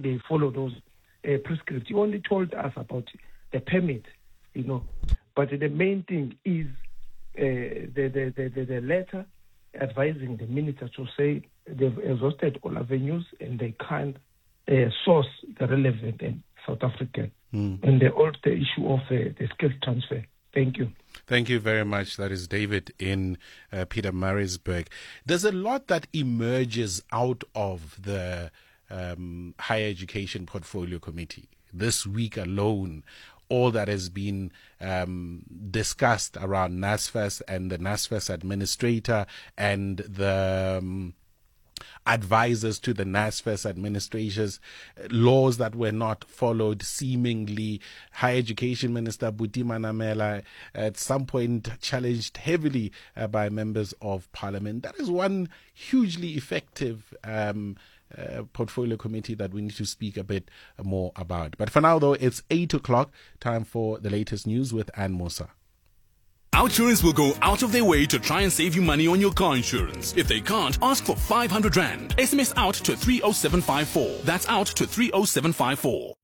they follow those prescripts. He only told us about the permit, But the main thing is the letter advising the minister to say they've exhausted all avenues and they can't source the relevant South African. And the issue of the skills transfer. Thank you. Thank you very much. That is David in Pietermaritzburg. There's a lot that emerges out of the Higher Education Portfolio Committee. This week alone, all that has been discussed around NSFAS and the NSFAS administrator and the advisors to the NSFAS administrators, laws that were not followed seemingly. Higher Education Minister Buti Manamela at some point challenged heavily by members of Parliament. That is one hugely effective portfolio committee that we need to speak a bit more about. But for now, though, it's 8 o'clock. Time for the latest news with Ann Musa. Outsurance will go out of their way to try and save you money on your car insurance. If they can't, ask for 500 Rand. SMS out to 30754. That's out to 30754.